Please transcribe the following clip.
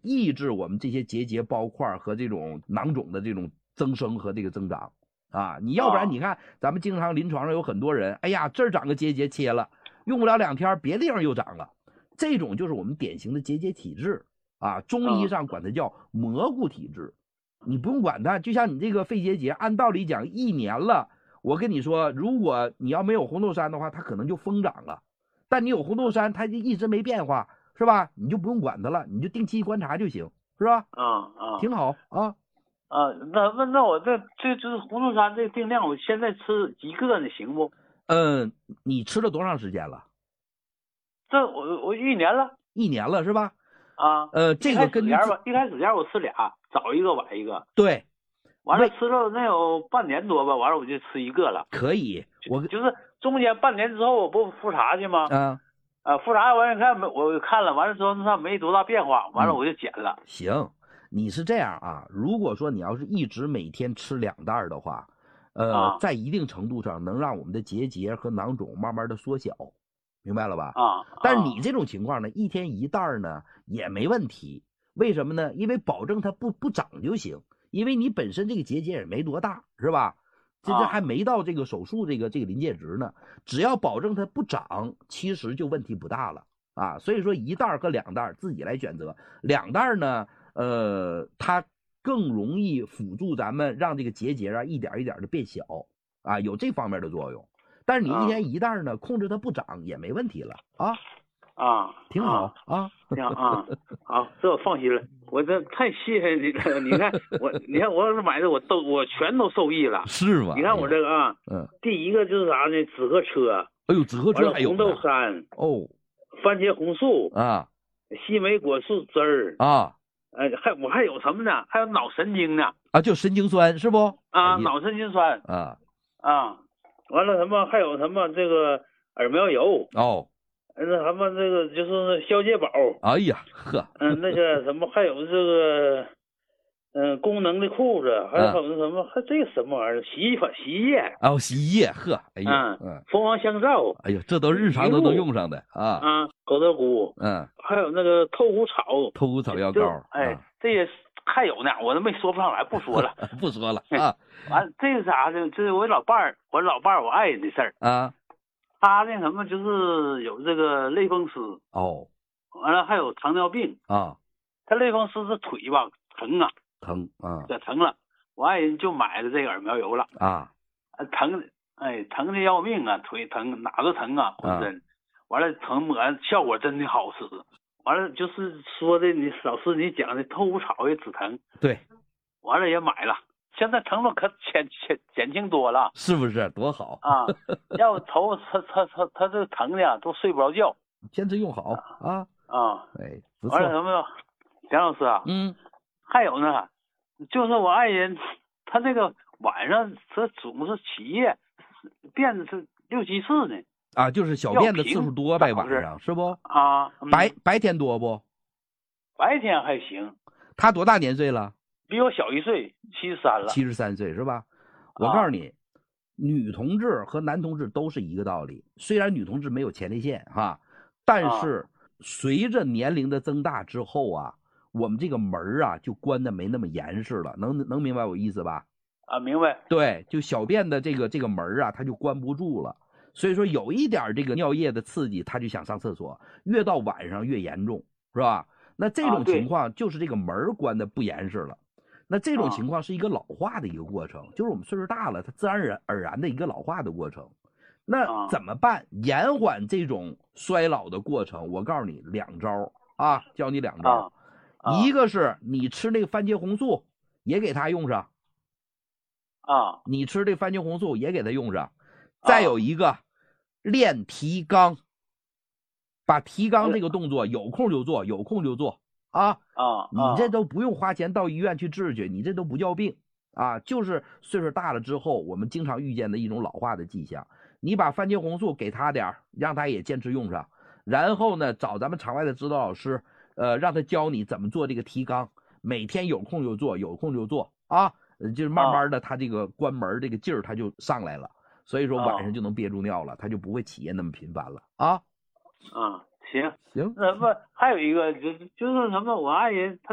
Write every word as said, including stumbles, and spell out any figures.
抑制我们这些结节包块和这种囊肿的这种增生和这个增长啊。你要不然你看咱们经常临床上有很多人，哎呀这儿长个结节切了，用不了两天别的地方又长了，这种就是我们典型的结节体质啊，中医上管它叫蘑菇体质。你不用管它，就像你这个肺结节，按道理讲一年了，我跟你说，如果你要没有红豆杉的话，它可能就疯长了。但你有红豆杉，它就一直没变化，是吧？你就不用管它了，你就定期观察就行，是吧？ 啊啊， 挺好啊。 啊，那那那我这这就是红豆杉这个定量，我现在吃一个呢，行不？ 嗯，你吃了多长时间了？ 这我我一年了。 一年了是吧？ 啊， 呃，这个跟一开始吧，一开始前我吃俩，早一个晚一个。 对。 完了吃了能有半年多吧，完了我就吃一个了。 可以，我就是中间半年之后我不复查去吗？ 啊， 啊，复查完一看没，我看了，完了之后那没多大变化，完了我就减了。 嗯、行，你是这样啊？如果说你要是一直每天吃两袋的话，呃、啊，在一定程度上能让我们的结节和囊肿慢慢的缩小，明白了吧？ 啊， 但是你这种情况呢，一天一袋呢也没问题，为什么呢？因为保证它不不长就行。因为你本身这个结节也没多大，是吧？这这还没到这个手术这个这个临界值呢，只要保证它不长，其实就问题不大了啊。所以说一袋和两袋自己来选择，两袋呢，呃，它更容易辅助咱们让这个结节啊一点一点的变小啊，有这方面的作用。但是你一天一袋呢，控制它不长也没问题了啊。 啊， 挺好啊， 行啊，好，这我放心了。我这太谢谢你了，你看我，你看我要是买的，我都我全都受益了， 是吗？ 你看我这个啊， 嗯， 第一个就是啥呢？紫河车， 哎呦，紫河车还有红豆杉哦， 番茄红素啊， 西梅果树汁儿啊， 哎，还我还有什么呢？还有脑神经呢？ 啊，就神经酸是不？ 啊，脑神经酸啊啊，完了什么还有什么这个耳苗油哦。 那什么，这个就是消解宝。 哎呀呵， 嗯，那个什么，还有这个，嗯，功能的裤子，还有那什么，还这个什么玩意儿，洗衣粉、洗衣液。 哦，洗衣液，呵，哎呀， 嗯，蜂王香皂， 哎呦，这都日常都能用上的啊。 啊，狗头菇， 嗯， 还有那个透骨草， 透骨草药膏， 哎，这些还有呢，我都没说不上来，不说了， 不说了啊。 完，这是啥呢？这是我老伴儿，我老伴儿，我爱人的事儿啊。 他那什么就是有这个类风湿哦， 完了还有糖尿病啊。 他类风湿是腿吧疼啊， 疼啊， 这疼了，我爱人就买了这个耳苗油了啊， 疼，哎，疼的要命啊，腿疼哪都疼啊，浑身，完了疼抹效果真的好使，完了就是说的你老师你讲的透骨草也止疼， 对， 完了也买了。现在疼痛可减减减轻多了， 是不是多好啊？要头他他他他这疼的都睡不着觉， 坚持用好啊啊！ 哎，不错。 完了什么，蒋老师啊， 嗯， 还有呢，就是我爱人，他这个晚上他总是起夜，便是六七次呢。 啊，就是小便的次数多呗，晚上是不？ 啊， 嗯、白白天多不？ 白天还行。 他多大年岁了？ 比我小一岁，七十三了。 七十三岁是吧？我告诉你，啊、女同志和男同志都是一个道理。虽然女同志没有前列腺哈，但是随着年龄的增大之后啊，我们这个门啊就关的没那么严实了。能能明白我意思吧？ 啊，明白。 对，就小便的这个这个门啊，它就关不住了。所以说有一点这个尿液的刺激，他就想上厕所，越到晚上越严重，是吧？那这种情况就是这个门关的不严实了。那这种情况是一个老化的一个过程，就是我们岁数大了，它自然而然而然的一个老化的过程。那怎么办？延缓这种衰老的过程，我告诉你两招啊，教你两招。一个是你吃那个番茄红素，也给它用上。 啊， 你吃这番茄红素也给它用上。再有一个，练提肛，把提肛这个动作有空就做，有空就做。啊啊！ 你这都不用花钱到医院去治去，你这都不叫病啊，就是岁数大了之后，我们经常遇见的一种老化的迹象。你把番茄红素给他点，让他也坚持用上，然后呢，找咱们场外的指导老师，呃，让他教你怎么做这个提肛，每天有空就做，有空就做啊，就是慢慢的他这个关门这个劲儿他就上来了，所以说晚上就能憋住尿了，他就不会起夜那么频繁了啊。 啊，行行， 那不还有一个就就是什么，我爱人他。